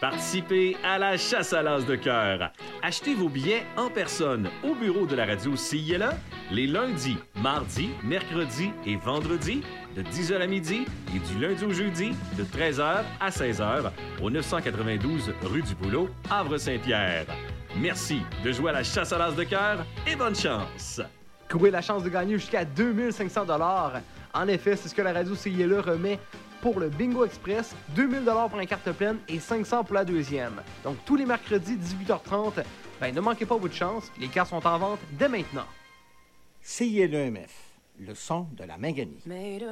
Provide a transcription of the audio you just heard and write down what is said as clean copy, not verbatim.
Participez à la chasse à l'as de cœur. Achetez vos billets en personne au bureau de la radio CILA les lundis, mardis, mercredis et vendredis de 10h à midi et du lundi au jeudi de 13h à 16h au 992 rue du Boulot, Havre-Saint-Pierre. Merci de jouer à la chasse à l'as de cœur et bonne chance! Courez la chance de gagner jusqu'à 2500 $. En effet, c'est ce que la radio CILA remet pour le Bingo Express, 2000 $ pour la carte pleine et 500 pour la deuxième. Donc tous les mercredis 18h30, ne manquez pas votre chance, les cartes sont en vente dès maintenant. CILEMF, le son de la Manganie.